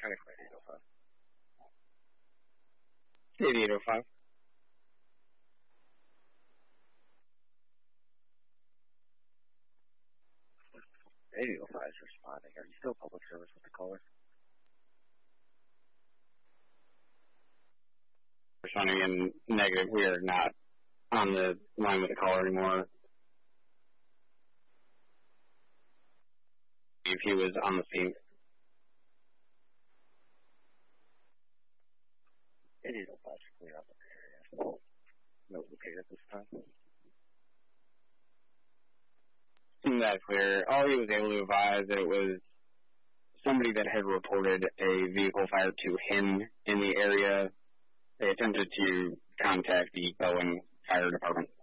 8805. 8805 is responding. Are you still public service with the caller? Responding in negative. We are not on the line with the caller anymore. If he was on the scene. 8805 is clear out the area. No located at this time. That's clear. All he was able to advise that it was somebody that had reported a vehicle fired to him in the area. They attempted to contact the Bowen Fire Department.